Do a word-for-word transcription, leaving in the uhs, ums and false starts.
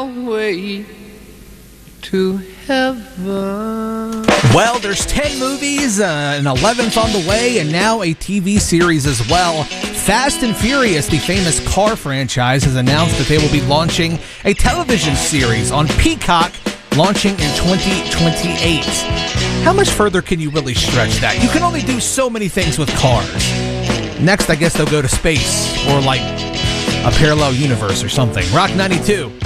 long way to heaven. Well, there's ten movies, uh, an eleventh on the way, and now a T V series as well. Fast and Furious, the famous car franchise, has announced that they will be launching a television series on Peacock, launching in twenty twenty-eight. How much further can you really stretch that? You can only do so many things with cars. Next, I guess they'll go to space or like a parallel universe or something. Rock ninety-two.